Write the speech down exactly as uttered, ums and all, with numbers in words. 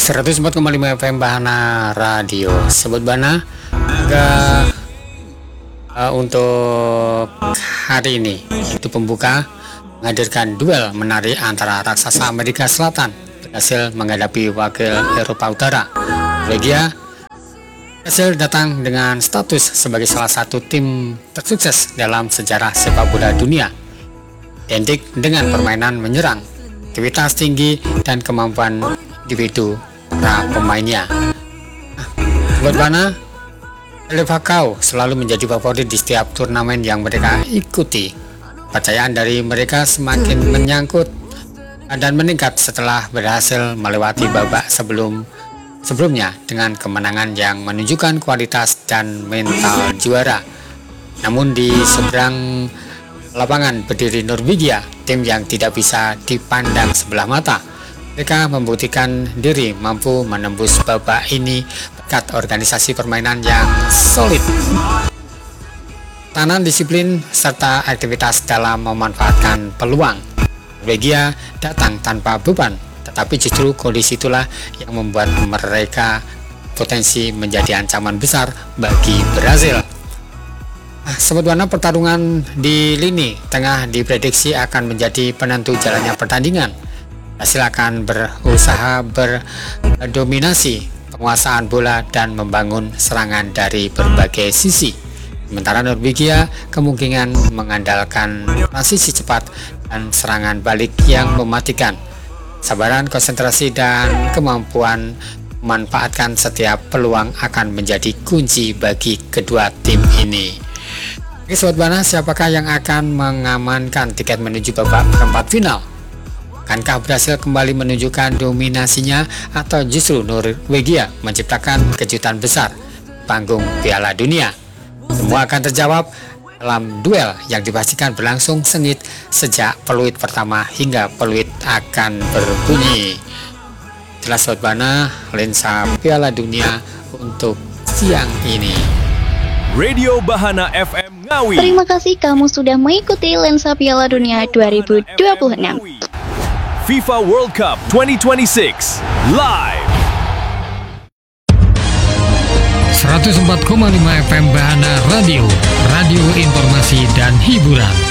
seratus empat koma lima F M Bahana Radio. Sobat Bana, ke, uh, untuk hari ini itu pembuka menghadirkan duel menarik antara raksasa Amerika Selatan berhasil menghadapi wakil Eropa Utara. Belgia berhasil datang dengan status sebagai salah satu tim tersukses dalam sejarah sepak bola dunia, identik dengan permainan menyerang, aktivitas tinggi, dan kemampuan individu para pemainnya. Buat Bana, Levakau selalu menjadi favorit di setiap turnamen yang mereka ikuti. Kepercayaan dari mereka semakin menyangkut dan meningkat setelah berhasil melewati babak sebelum sebelumnya dengan kemenangan yang menunjukkan kualitas dan mental juara. Namun di seberang lapangan berdiri Norwegia, tim yang tidak bisa dipandang sebelah mata. Mereka membuktikan diri mampu menembus babak ini berkat organisasi permainan yang solid, tahanan disiplin, serta aktivitas dalam memanfaatkan peluang. Norwegia datang tanpa beban, tetapi justru kondisi itulah yang membuat mereka potensi menjadi ancaman besar bagi Brazil. Sobat Bana, pertarungan di lini tengah diprediksi akan menjadi penentu jalannya pertandingan. Brazil akan berusaha berdominasi penguasaan bola dan membangun serangan dari berbagai sisi. Sementara Norwegia kemungkinan mengandalkan transisi cepat dan serangan balik yang mematikan. Sabaran, konsentrasi, dan kemampuan memanfaatkan setiap peluang akan menjadi kunci bagi kedua tim ini. Oke Sobat Bana, siapakah yang akan mengamankan tiket menuju babak perempat final? Akankah Brasil kembali menunjukkan dominasinya atau justru Norwegia menciptakan kejutan besar panggung Piala Dunia? Semua akan terjawab dalam duel yang dipastikan berlangsung sengit sejak peluit pertama hingga peluit akan berbunyi. Jelas Sobat Bana, lensa Piala Dunia untuk siang ini. Radio Bahana F M Ngawi. Terima kasih kamu sudah mengikuti lensa Piala Dunia dua ribu dua puluh enam. FIFA World Cup dua ribu dua puluh enam live. seratus empat koma lima F M Bahana Radio, radio informasi dan hiburan.